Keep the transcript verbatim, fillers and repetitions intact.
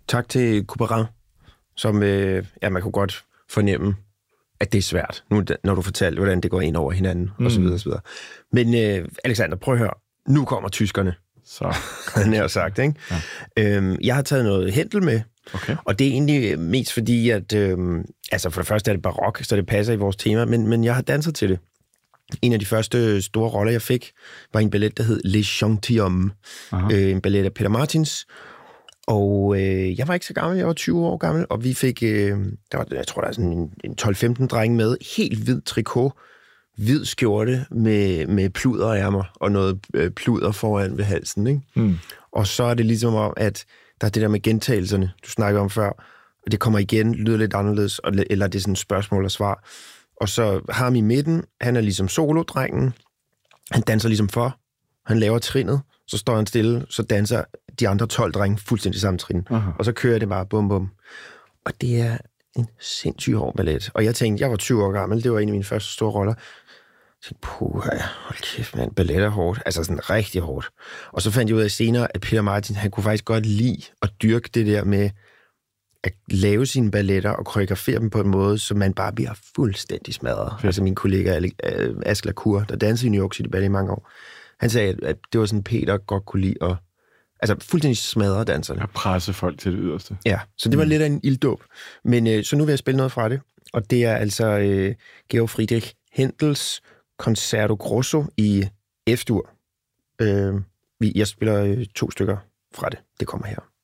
Tak til Couperin, som øh, ja, man kunne godt fornemme, at det er svært, nu, når du fortalte, hvordan det går ind over hinanden, mm. og så videre, og så videre. Men øh, Alexander, prøv at høre. Nu kommer tyskerne. Så. Han har sagt, ikke? Ja. Øhm, jeg har taget noget Händel med, okay. og det er egentlig mest fordi, at øhm, altså for det første er det barok, så det passer i vores tema, men, men jeg har danset til det. En af de første store roller, jeg fik, var en ballet, der hed Les Gentilhommes. Øh, en ballet af Peter Martins. Og øh, jeg var ikke så gammel, jeg var tyve år gammel, og vi fik, øh, der var, jeg tror, der er sådan en, en tolv femten dreng med, helt hvid trikot, hvid skjorte med, med pluderærmer og noget øh, pluder foran ved halsen, ikke? Mm. Og så er det ligesom om, at der er det der med gentagelserne, du snakkede om før, og det kommer igen, lyder lidt anderledes, eller det er sådan et spørgsmål og svar. Og så har ham i midten, han er ligesom solodrengen, han danser ligesom for, han laver trinnet, så står han stille, så danser de andre tolv drenge fuldstændig samme trin. Aha. Og så kører det bare bum bum. Og det er en sindssygt hård ballet. Og jeg tænkte, jeg var tyve år gammel, det var en af mine første store roller. Jeg tænkte, puh, hold kæft, man, ballet er hårdt. Altså sådan rigtig hårdt. Og så fandt jeg ud af senere, at Peter Martin, han kunne faktisk godt lide at dyrke det der med at lave sine balletter og koreografere dem på en måde, så man bare bliver fuldstændig smadret. Fedt. Altså min kollega Ask Lacour, der dansede i New York City Ballet i mange år, han sagde, at det var sådan, Peter godt kunne lide at altså fuldstændig smadre danserne. At presse folk til det yderste. Ja, så det var mm. lidt af en ilddåb. Men øh, så nu vil jeg spille noget fra det, og det er altså øh, Georg Friedrich Händels Concerto Grosso i F-dur. Øh, jeg spiller øh, to stykker fra det. Det kommer her.